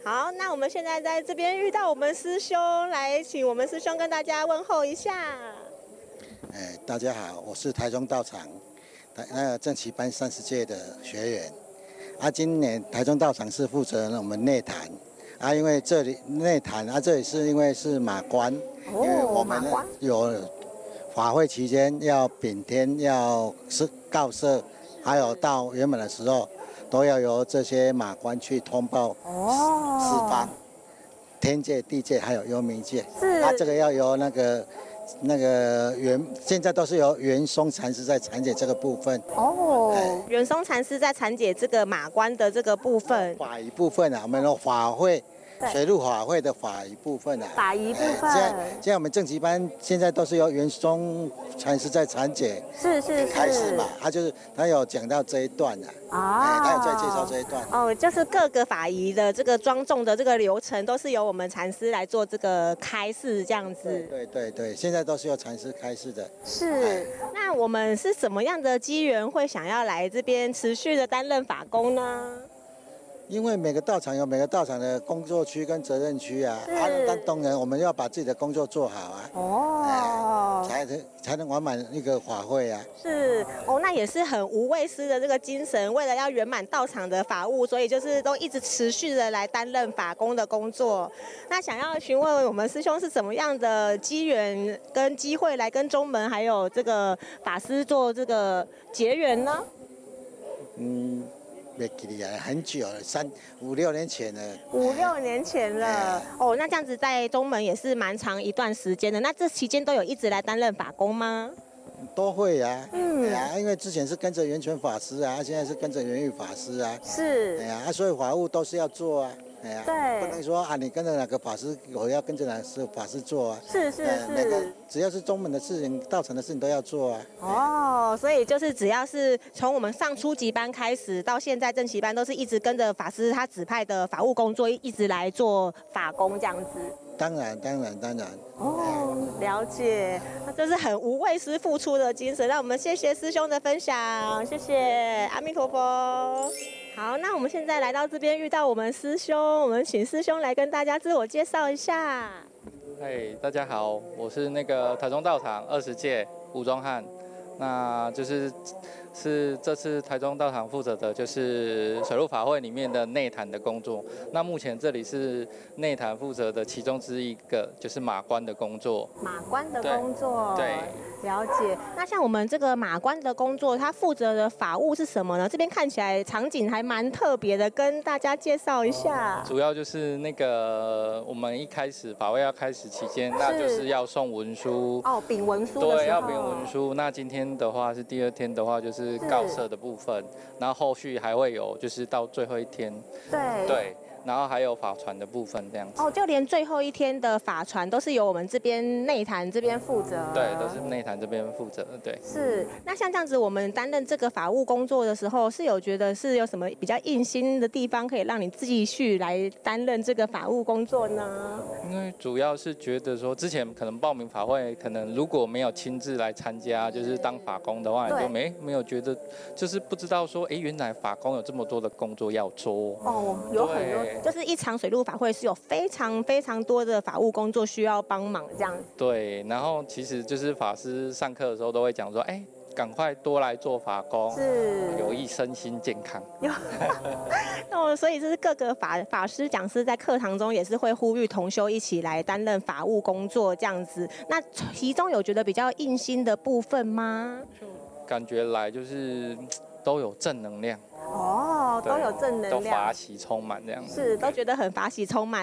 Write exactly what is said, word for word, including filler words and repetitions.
好，那我们现在在这边遇到我们师兄，来请我们师兄跟大家问候一下。 哎，大家好，我是台中道场台那个正旗班三十届的学员。啊，今年台中道场是负责我们内坛啊，因为这里内坛啊，这里是因为是马关， 哦， 因为我们马关有法会期间要秉天要是告赦，还有到圆满的时候，都要由这些马关去通报哦四方，天界、地界还有幽冥界。 是啊，这个要由那个。那个元现在都是由元松禅师在禅解这个部分哦，元松禅师在禅解这个马关的这个部分， 法仪部分啊，我们的法会水陆法会的法仪部分啊， 法仪部分。 现在现在我们正旗班现在都是由元松禅师在禅解， 是是是， 开始嘛，他就是他有讲到这一段啊， 啊， 他有在介绍这一段。 哦，就是各个法仪的这个庄重的这个流程，都是由我们禅师来做这个开示这样子。 对对对，现在都是由禅师开示的。 是，那我们是什么样的机缘会想要来这边持续的担任法工呢？ 因为每个道场有每个道场的工作区跟责任区啊，啊，但当然我们要把自己的工作做好啊， 哦， 才能才能完满一个法会啊。 是，哦，那也是很无畏师的这个精神，为了要圆满道场的法务，所以就是都一直持续的来担任法工的工作。那想要询问我们师兄是怎么样的机缘跟机会来跟中门还有这个法师做这个结缘呢？ 嗯。没记得啊，很久了，三五六年前了。 五六年前了，哦，那这样子在中门也是蛮长一段时间的。那这期间都有一直来担任法工吗？ 都会啊， 嗯， 哎呀，因为之前是跟着圆泉法师啊，现在是跟着圆玉法师啊， 是， 哎呀，啊，所以法务都是要做啊，哎呀， 对， 不能说啊，你跟着哪个法师，我要跟着哪个法师做啊， 是是是， 每个只要是中门的事情、道场的事情都要做啊。 哦，所以就是只要是从我们上初级班开始到现在正旗班，都是一直跟着法师他指派的法务工作，一直来做法工这样子。 当然，当然，当然。 哦，了解，那这是很无畏师付出的精神。让我们谢谢师兄的分享，谢谢阿弥陀佛。好，那我们现在来到这边遇到我们师兄，我们请师兄来跟大家自我介绍一下。 嗨，大家好，我是那个台中道场二十届吴宗翰，那就是是这次台中道场负责的就是水陆法会里面的内坛的工作。那目前这里是内坛负责的其中之一个，就是马关的工作。 马关的工作， 对， 对了解。那像我们这个马关的工作，它负责的法务是什么呢？这边看起来场景还蛮特别的，跟大家介绍一下。 主要就是那个我们一开始法会要开始期间，那就是要送文书。 哦，禀文书的时候。 对，要禀文书。那今天的话是第二天的话，就是告赦的部分，然后后续还会有就是到最后一天。 对。 对。然后还有法传的部分这样子。 哦，就连最后一天的法传都是由我们这边内坛这边负责。 对，都是内坛这边负责的。对。 是，那像这样子，我们担任这个法务工作的时候，是有觉得是有什么比较硬心的地方，可以让你继续来担任这个法务工作呢？ 因为主要是觉得说，之前可能报名法会，可能如果没有亲自来参加，就是当法工的话，你就没没有觉得，就是不知道说，哎，原来法工有这么多的工作要做。 哦，有很多。就是一场水陆法会是有非常非常多的法务工作需要帮忙这样子。 对，然后其实就是法师上课的时候都会讲说，哎，赶快多来做法工， 是有益身心健康。 有，哦，所以这是各个法法师讲师在课堂中也是会呼吁同修一起来担任法务工作这样子。那其中有觉得比较硬心的部分吗？ 就感觉来就是都有正能量。 哦，都有正能量， 都法喜充满这样子， 是都觉得很法喜充满。